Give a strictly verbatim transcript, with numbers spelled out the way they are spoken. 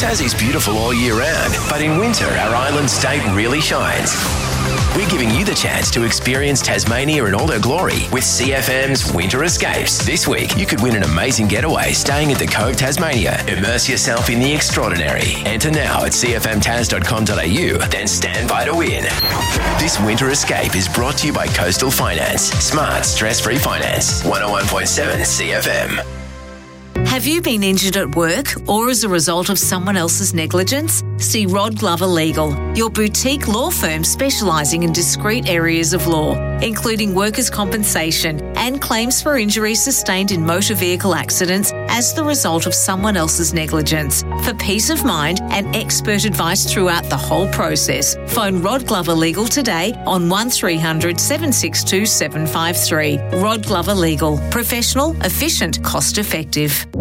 Tassie's beautiful all year round, but in winter, our island state really shines. We're giving you the chance to experience Tasmania in all her glory with C F M's Winter Escapes. This week, you could win an amazing getaway staying at the Cove Tasmania. Immerse yourself in the extraordinary. Enter now at c f m tas dot com dot a u, then stand by to win. This Winter Escape is brought to you by Coastal Finance. Smart, stress-free finance. one oh one point seven C F M. Have you been injured at work or as a result of someone else's negligence? See Rod Glover Legal, your boutique law firm specialising in discrete areas of law, including workers' compensation and claims for injuries sustained in motor vehicle accidents as the result of someone else's negligence. For peace of mind and expert advice throughout the whole process, phone Rod Glover Legal today on one three hundred, seven six two, seven five three. Rod Glover Legal. Professional, efficient, cost effective.